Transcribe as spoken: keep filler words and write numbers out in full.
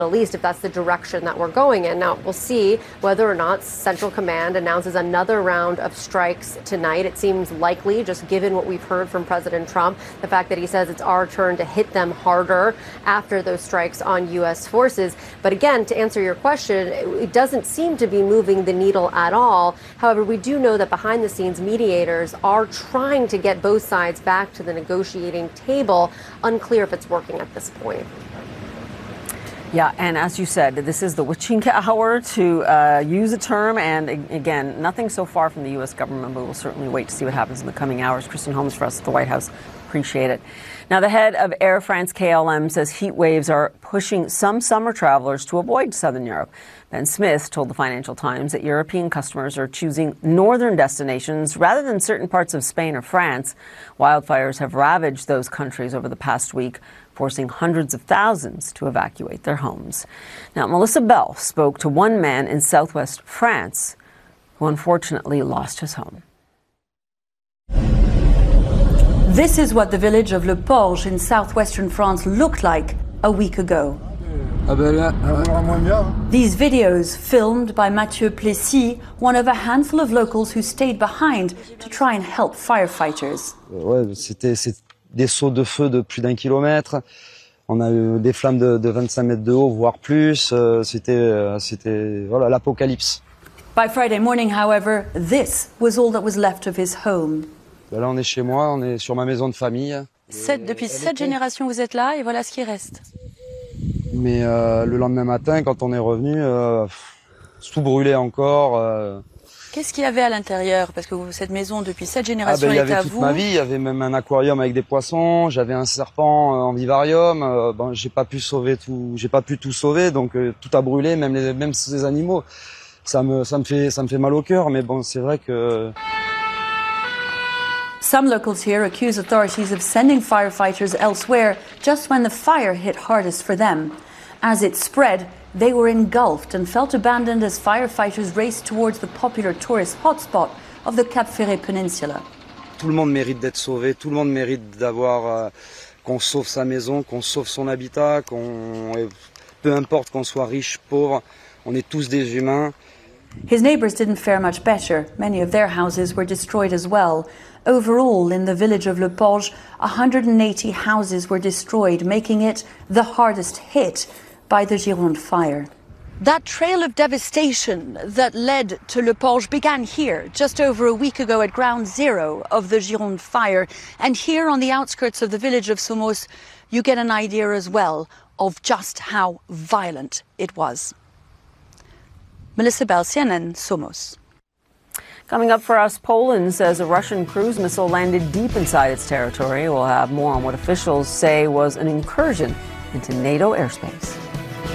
At least if that's the direction that we're going in. Now, we'll see whether or not Central Command announces another round of strikes tonight. It seems likely, just given what we've heard from President Trump, the fact that he says it's our turn to hit them harder after those strikes on U S forces. But again, to answer your question, it doesn't seem to be moving the needle at all. However, we do know that behind the scenes, mediators are trying to get both sides back to the negotiating table. Unclear if it's working at this point. Yeah, and as you said, this is the witching hour, to uh, use a term. And again, nothing so far from the U S government, but we'll certainly wait to see what happens in the coming hours. Kristen Holmes for us at the White House. Appreciate it. Now, the head of Air France K L M says heat waves are pushing some summer travelers to avoid southern Europe. Ben Smith told the Financial Times that European customers are choosing northern destinations rather than certain parts of Spain or France. Wildfires have ravaged those countries over the past week, forcing hundreds of thousands to evacuate their homes. Now, Melissa Bell spoke to one man in southwest France who unfortunately lost his home. This is what the village of Le Porge in southwestern France looked like a week ago. These videos, filmed by Mathieu Plessis, one of a handful of locals who stayed behind to try and help firefighters. Ouais, c'était, c'est des sauts de feu de plus d'un kilomètre. On a eu des flammes de, de vingt-cinq mètres de haut, voire plus. Euh, c'était, euh, c'était, voilà, l'apocalypse. By Friday morning, however, this was all that was left of his home. Là, on est chez moi, on est sur ma maison de famille. Sept, depuis sept générations, vous êtes là, et voilà ce qui reste. Mais euh, le lendemain matin, quand on est revenu, euh, tout brûlait encore. Euh... Qu'est-ce qu'il y avait à l'intérieur? Parce que vous, cette maison, depuis sept générations, ah ben, elle est à vous. Il y avait toute ma vie, il y avait même un aquarium avec des poissons, j'avais un serpent en vivarium. Euh, bon, j'ai pas pu sauver tout, j'ai pas pu tout sauver, donc euh, tout a brûlé, même les, même ces animaux. Ça me, ça me fait, ça me fait mal au cœur, mais bon, c'est vrai que. Some locals here accuse authorities of sending firefighters elsewhere just when the fire hit hardest for them. As it spread, they were engulfed and felt abandoned as firefighters raced towards the popular tourist hotspot of the Cap Ferret Peninsula. Tout le monde mérite d'être sauvé, tout le monde mérite d'avoir euh, qu'on sauve sa maison, qu'on sauve son habitat, qu'on peu importe qu'on soit riche, pauvre, on est tous des humains. His neighbours didn't fare much better. Many of their houses were destroyed as well. Overall, in the village of Le Porge, one hundred eighty houses were destroyed, making it the hardest hit by the Gironde fire. That trail of devastation that led to Le Porge began here, just over a week ago at ground zero of the Gironde fire. And here on the outskirts of the village of Somos, you get an idea as well of just how violent it was. Melissa Bell, C N N, Somos. Coming up for us, Poland says a Russian cruise missile landed deep inside its territory. We'll have more on what officials say was an incursion into NATO airspace.